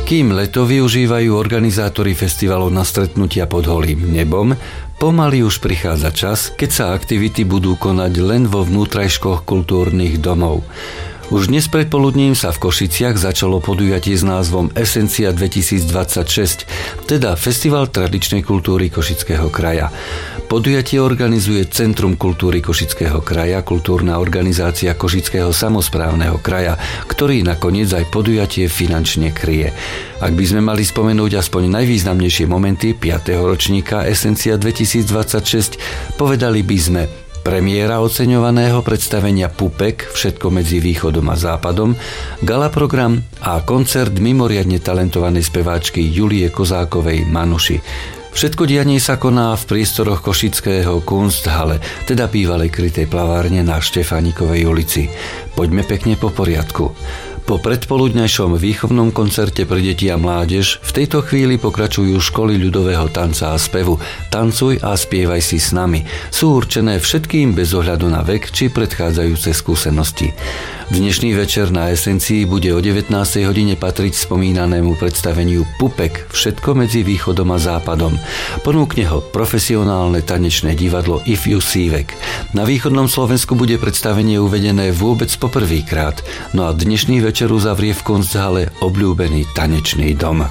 Kým leto využívajú organizátori festivalov na stretnutia pod holým nebom, pomaly už prichádza čas, keď sa aktivity budú konať len vo vnútrajškoch kultúrnych domov. Už dnes predpoludním sa v Košiciach začalo podujatie s názvom Esencia 2026, teda Festival tradičnej kultúry Košického kraja. Podujatie organizuje Centrum kultúry Košického kraja, kultúrna organizácia Košického samosprávneho kraja, ktorý nakoniec aj podujatie finančne kryje. Ak by sme mali spomenúť aspoň najvýznamnejšie momenty 5. ročníka Esencia 2026, povedali by sme premiéra oceňovaného predstavenia Pupek, všetko medzi východom a západom, gala program a koncert mimoriadne talentovanej speváčky Julie Kozákovej Manuši. Všetko dianie sa koná v priestoroch Košického Kunsthalle, teda bývalej krytej plavárne na Štefánikovej ulici. Poďme pekne po poriadku. Po predpoludňajšom výchovnom koncerte pre deti a mládež v tejto chvíli pokračujú školy ľudového tanca a spevu Tancuj a spievaj si s nami. Sú určené všetkým bez ohľadu na vek či predchádzajúce skúsenosti. Dnešný večer na Esencii bude o 19. hodine patriť spomínanému predstaveniu Pupek, všetko medzi východom a západom. Ponúkne ho profesionálne tanečné divadlo If You Sívek. Na východnom Slovensku bude predstavenie uvedené vôbec poprvýkrát, no a dnešný večer uzavrie v Kunsthalle obľúbený tanečný dom.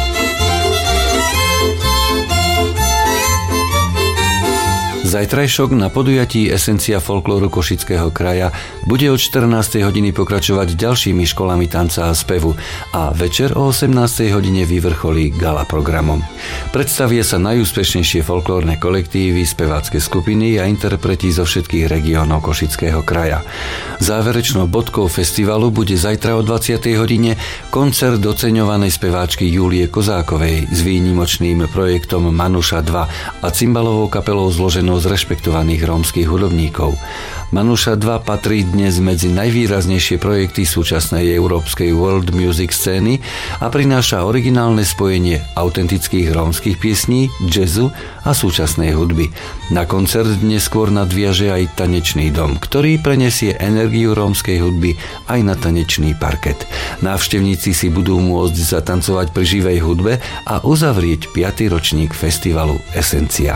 Zajtrajšok na podujatí Esencia folklóru Košického kraja bude od 14. hodiny pokračovať ďalšími školami tanca a spevu a večer o 18. hodine vyvrcholí gala programom. Predstavia sa najúspešnejšie folklórne kolektívy, spevácke skupiny a interpreti zo všetkých regiónov Košického kraja. Záverečnou bodkou festivalu bude zajtra o 20. hodine koncert doceňovanej speváčky Julie Kozákovej s výnimočným projektom Manuša 2 a cymbalovou kapelou zloženou z rešpektovaných rómskych hudobníkov. Manuša 2 patrí dnes medzi najvýraznejšie projekty súčasnej európskej world music scény a prináša originálne spojenie autentických rómskych piesní, jazzu a súčasnej hudby. Na koncert dnes skôr nadviaže aj tanečný dom, ktorý prenesie energiu rómskej hudby aj na tanečný parket. Návštevníci si budú môcť zatancovať pri živej hudbe a uzavrieť 5. ročník festivalu Esencia.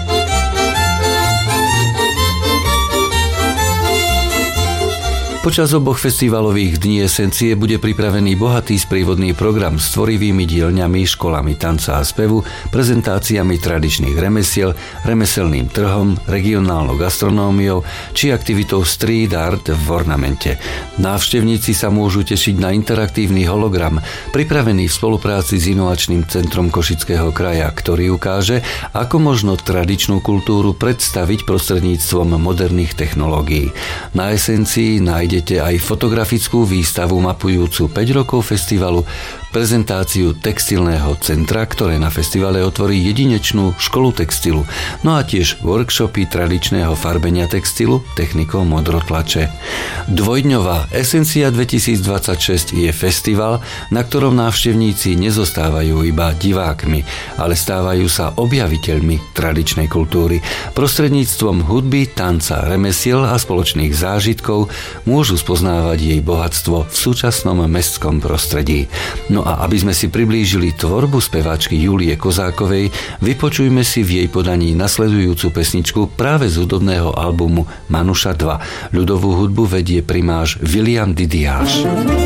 Počas oboch festivalových dní Esencie bude pripravený bohatý sprievodný program s tvorivými dielňami, školami tanca a spevu, prezentáciami tradičných remesiel, remeselným trhom, regionálnou gastronómiou či aktivitou street art v ornamente. Návštevníci sa môžu tešiť na interaktívny hologram, pripravený v spolupráci s Inovačným centrom Košického kraja, ktorý ukáže, ako možno tradičnú kultúru predstaviť prostredníctvom moderných technológií. Na Esencii nájdete aj fotografickú výstavu mapujúcu 5 rokov festivalu, prezentáciu textilného centra, ktoré na festivale otvorí jedinečnú školu textilu, no a tiež workshopy tradičného farbenia textilu technikou modrotlače. Dvojdňová Esencia 2026 je festival, na ktorom návštevníci nezostávajú iba divákmi, ale stávajú sa objaviteľmi tradičnej kultúry. Prostredníctvom hudby, tanca, remesiel a spoločných zážitkov môžu spoznávať jej bohatstvo v súčasnom mestskom prostredí. No a aby sme si priblížili tvorbu speváčky Julie Kozákovej, vypočujme si v jej podaní nasledujúcu pesničku práve z hudobného albumu Manuša 2. Ľudovú hudbu vedie primáš William Didiáš.